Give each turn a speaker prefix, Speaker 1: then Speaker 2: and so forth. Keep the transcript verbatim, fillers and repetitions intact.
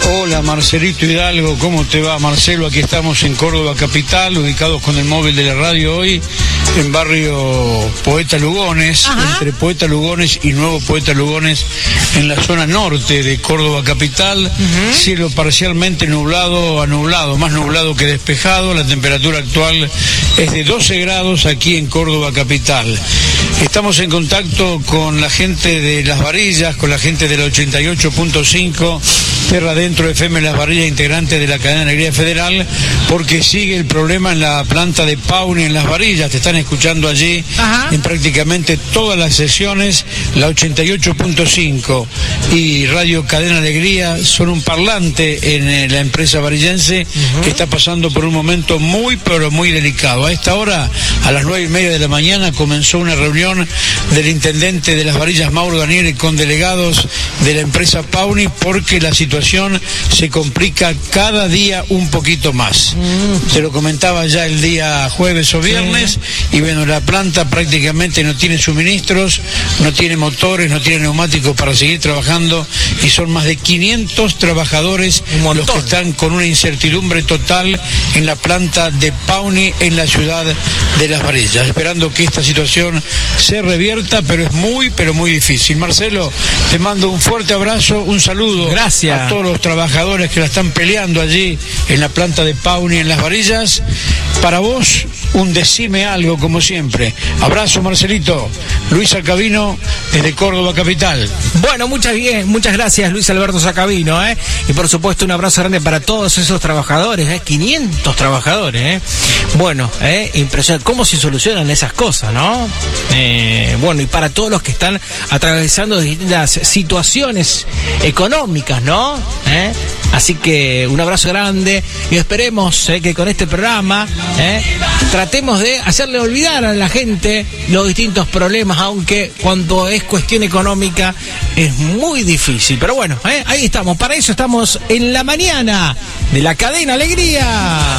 Speaker 1: Hola Marcelito Hidalgo, ¿cómo te va? Marcelo, aquí estamos en Córdoba Capital, ubicados con el móvil de la radio hoy, en barrio Poeta Lugones, Ajá. entre Poeta Lugones y Nuevo Poeta Lugones, en la zona norte de Córdoba Capital, uh-huh. cielo parcialmente nublado a nublado, más nublado que despejado, la temperatura actual es de doce grados aquí en Córdoba Capital. Estamos en contacto con la gente de Las Varillas, con la gente de la ochenta y ocho punto cinco, Terra Dentro F M Las Varillas, integrante de la cadena Alegría Federal, porque sigue el problema en la planta de Pauni en Las Varillas. Te están escuchando allí Ajá. en prácticamente todas las sesiones. La ochenta y ocho punto cinco y Radio Cadena Alegría son un parlante en la empresa varillense uh-huh. que está pasando por un momento muy pero muy delicado. A esta hora, a las nueve y media de la mañana, comenzó una reunión del intendente de Las Varillas, Mauro Daniele, con delegados de la empresa Pauni, porque la situación se complica cada día un poquito más. Mm. Se lo comentaba ya el día jueves o viernes, sí. y bueno, la planta prácticamente no tiene suministros, no tiene motores, no tiene neumáticos para seguir trabajando, y son más de quinientos trabajadores los que están con una incertidumbre total en la planta de Pauni en la ciudad de Las Varillas, esperando que esta situación se revierta, pero es muy, pero muy difícil. Marcelo, te mando un fuerte abrazo, un saludo.
Speaker 2: Gracias
Speaker 1: a todos los trabajadores que la están peleando allí en la planta de Pauni en Las Varillas. Para vos, un decime algo, como siempre. Abrazo, Marcelito. Luis Sacabino, desde Córdoba Capital.
Speaker 2: Bueno, muchas bien, muchas gracias, Luis Alberto Sacabino, ¿eh? Y por supuesto un abrazo grande para todos esos trabajadores, ¿eh? quinientos trabajadores, ¿eh? Bueno, ¿eh? impresionante cómo se solucionan esas cosas, ¿no? Eh, bueno, y para todos los que están atravesando distintas situaciones económicas, ¿no? ¿Eh? Así que un abrazo grande y esperemos eh, que con este programa eh, tratemos de hacerle olvidar a la gente los distintos problemas, aunque cuando es cuestión económica es muy difícil. Pero bueno, eh, ahí estamos, para eso estamos en la mañana de la cadena Alegría.